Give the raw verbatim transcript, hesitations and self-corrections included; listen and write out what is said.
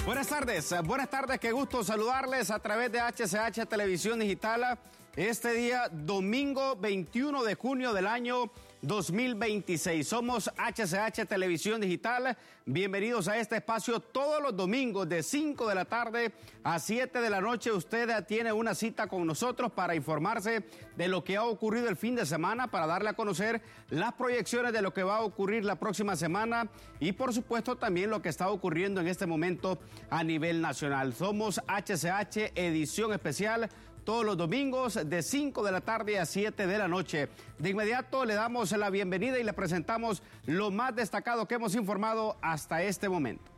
Buenas tardes, buenas tardes, qué gusto saludarles a través de H C H Televisión Digital. Este día, domingo veintiuno de junio del año dos mil veintiséis. Somos H C H Televisión Digital. Bienvenidos a este espacio todos los domingos de cinco de la tarde a siete de la noche. Usted tiene una cita con nosotros para informarse de lo que ha ocurrido el fin de semana, para darle a conocer las proyecciones de lo que va a ocurrir la próxima semana y, por supuesto, también lo que está ocurriendo en este momento a nivel nacional. Somos H C H Edición Especial, todos los domingos de cinco de la tarde a siete de la noche. De inmediato le damos la bienvenida y le presentamos lo más destacado que hemos informado hasta este momento.